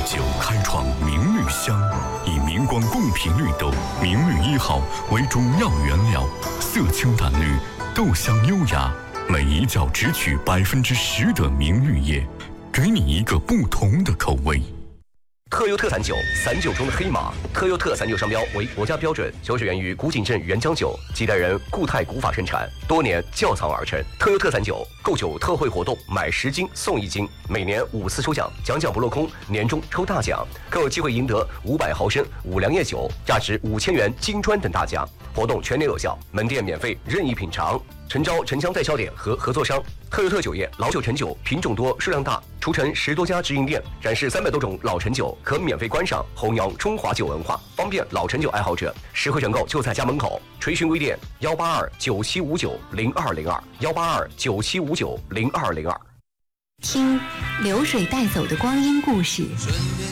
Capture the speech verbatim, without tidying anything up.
酒开创明绿香，以明光贡品绿豆明绿一号为主要原料，色清淡绿，豆香优雅，每一角只取百分之十的明绿叶，给你一个不同的口味。 特优特散酒，散酒中的黑马。特优特散酒商标为国家标准，酒水源于古井镇原浆酒，几代人固态古法生产，多年窖藏而成。特优特散酒购酒特惠活动，买十斤送一斤，每年五次抽奖，奖奖不落空，年终抽大奖，更有机会赢得五百毫升五粮液酒，价值五千元金砖等大奖。活动全年有效，门店免费任意品尝。诚招城乡代销点和合作商。特优特酒业老酒陈酒品种多，数量大，除城十多家直营店，展示三百多种老陈酒，可免费观赏，弘扬中华酒文化，方便老陈酒爱好者。实惠选购就在家门口。垂询微店幺八二九七五九零二零二幺八二九七五九零二零二。 听流水带走的光阴故事。